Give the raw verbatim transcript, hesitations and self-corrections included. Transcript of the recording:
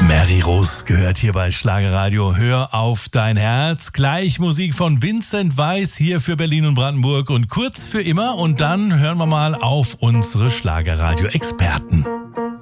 Mary Rose gehört hier bei Schlagerradio. Hör auf dein Herz. Gleich Musik von Vincent Weiss hier für Berlin und Brandenburg und kurz für immer. Und dann hören wir mal auf unsere Schlagerradio-Experten.